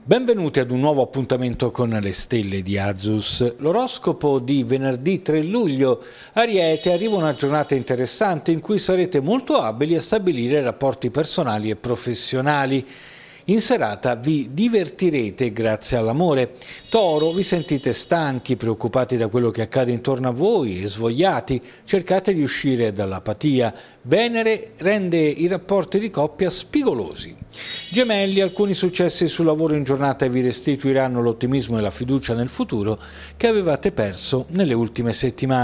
Benvenuti ad un nuovo appuntamento con le stelle di Azus. L'oroscopo di venerdì 3 luglio. Ariete, arriva una giornata interessante in cui sarete molto abili a stabilire rapporti personali e professionali. In serata vi divertirete grazie all'amore. Toro, vi sentite stanchi, preoccupati da quello che accade intorno a voi e svogliati. Cercate di uscire dall'apatia. Venere rende i rapporti di coppia spigolosi. Gemelli, alcuni successi sul lavoro in giornata vi restituiranno l'ottimismo e la fiducia nel futuro che avevate perso nelle ultime settimane.